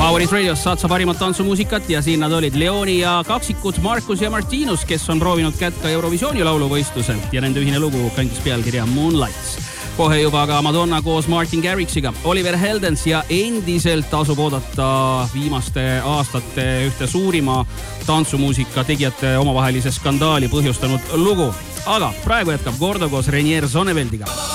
Favorit Radios saad sa parimat tantsumuusikat ja siin nad olid Leoni ja kaksikud Markus ja Martinus, kes on proovinud kätt ka Eurovisiooni lauluvõistlusel ja nende ühine lugu kandis pealkirja Moonlights. Kohe juba ka Madonna koos Martin Garrixiga. Oliver Heldens ja endiselt tasub oodata viimaste aastate ühte suurima tantsumuusika tegijate omavahelise skandaali põhjustanud lugu. Aga praegu jätkab Gordo koos Renier Zonneveldiga.